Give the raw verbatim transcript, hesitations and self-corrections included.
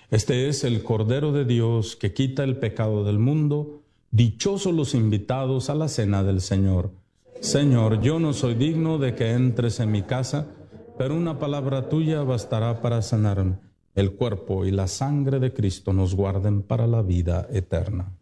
Este es el Cordero de Dios que quita el pecado del mundo. Dichosos los invitados a la cena del Señor. Señor, yo no soy digno de que entres en mi casa, pero una palabra tuya bastará para sanarme. El cuerpo y la sangre de Cristo nos guarden para la vida eterna.